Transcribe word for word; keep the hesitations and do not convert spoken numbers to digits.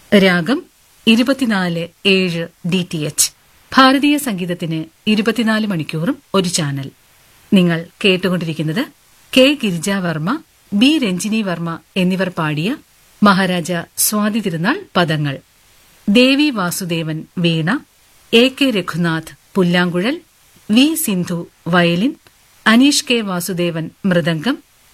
രാഗം ഇരുപത്തിനാല് ഏഴ് ഡി ടി എച്ച്. ഭാരതീയ സംഗീതത്തിന് ഇരുപത്തിനാല് മണിക്കൂറും ഒരു ചാനൽ. നിങ്ങൾ കേട്ടുകൊണ്ടിരിക്കുന്നത് കെ ഗിരിജാവർമ്മ, ബി രഞ്ജിനി വർമ്മ എന്നിവർ പാടിയ മഹാരാജ സ്വാതി തിരുനാൾ പദങ്ങൾ. ദേവി വാസുദേവൻ വീണ, A K Raghunath പുല്ലാങ്കുഴൽ, V Sindhu violin, Aneesh K Vasudevan mridangam,